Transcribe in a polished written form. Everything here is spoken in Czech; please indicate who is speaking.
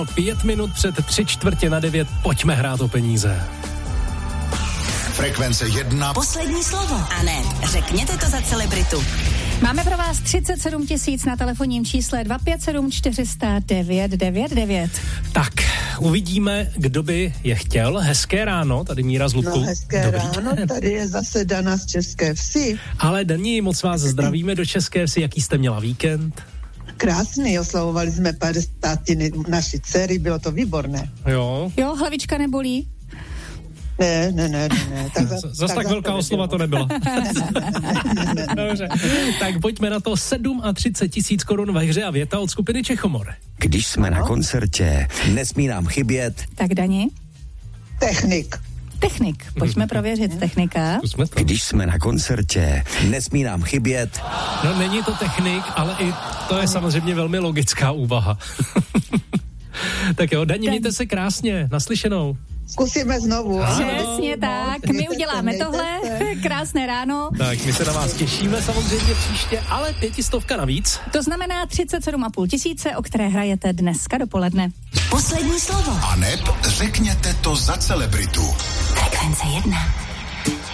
Speaker 1: 5 minut před 8:45, pojďme hrát o peníze.
Speaker 2: Frekvence 1.
Speaker 3: Poslední slovo. A ne, řekněte to za celebritu.
Speaker 4: Máme pro vás 37 000 na telefonním čísle 257 400 999.
Speaker 1: Tak, uvidíme, kdo by je chtěl. Hezké ráno, tady Míra z Lubku.
Speaker 5: No, hezké ráno, tady je zase Dana z České Vsi.
Speaker 1: Ale Dani, moc vás zdravíme do České Vsi. Jaký jste měla víkend?
Speaker 5: Krásný, oslavovali jsme 50. naší dcery, bylo to výborné.
Speaker 1: Jo,
Speaker 4: hlavička nebolí?
Speaker 5: Ne.
Speaker 1: Zas tak velká oslova to nebyla. Dobře, tak pojďme na to. 37 000 korun ve hře a věta od skupiny Čechomor.
Speaker 6: Když jsme na koncertě, nesmí nám chybět.
Speaker 4: Tak Dani?
Speaker 5: Technik.
Speaker 4: Pojďme prověřit technika.
Speaker 6: Když jsme na koncertě, nesmí nám chybět.
Speaker 1: No, není to technik, ale i to je samozřejmě velmi logická úvaha. Tak jo, Dani, mějte se krásně, naslyšenou.
Speaker 5: Zkusíme znovu.
Speaker 4: Přesně tak, my uděláme tohle, krásné ráno.
Speaker 1: Tak, my se na vás těšíme samozřejmě příště, ale 500 navíc.
Speaker 4: To znamená 37 500, o které hrajete dneska dopoledne.
Speaker 3: Poslední slovo.
Speaker 2: A neb řekněte to za celebritu.
Speaker 3: Frekvence 1.